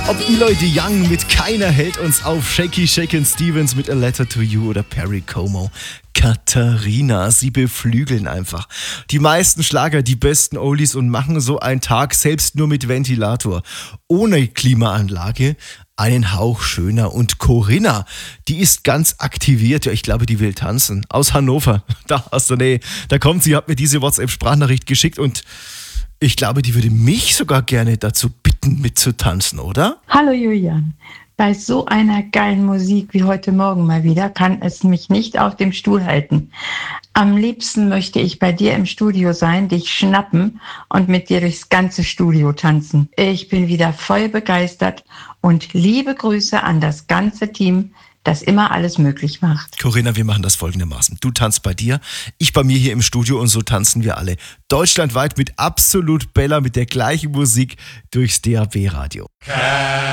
Ob Eloy DeYoung mit Keiner hält uns auf, Shaky Shakin' Stevens mit A Letter to You oder Perry Como. Katharina, sie beflügeln einfach. Die meisten Schlager, die besten Oldies und machen so einen Tag selbst nur mit Ventilator, ohne Klimaanlage, einen Hauch schöner. Und Corinna, die ist ganz aktiviert. Ja, ich glaube, die will tanzen. Aus Hannover. Da aus der Nähe. Da kommt sie, hat mir diese WhatsApp-Sprachnachricht geschickt und ich glaube, die würde mich sogar gerne dazu bitten, mitzutanzen, oder? Hallo Julian, bei so einer geilen Musik wie heute Morgen mal wieder kann es mich nicht auf dem Stuhl halten. Am liebsten möchte ich bei dir im Studio sein, dich schnappen und mit dir durchs ganze Studio tanzen. Ich bin wieder voll begeistert und liebe Grüße an das ganze Team, das immer alles möglich macht. Corinna, wir machen das folgendermaßen. Du tanzt bei dir, ich bei mir hier im Studio und so tanzen wir alle. Deutschlandweit mit Absolut Bella, mit der gleichen Musik durchs DAB-Radio.